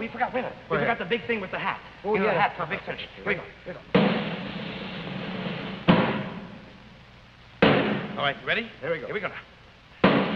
we forgot. Wait a minute. We forgot the big thing with the hat. Oh, the yeah. hat for a big finish. Here we go. Here we go. All right, you ready? Here we go. Here we go now.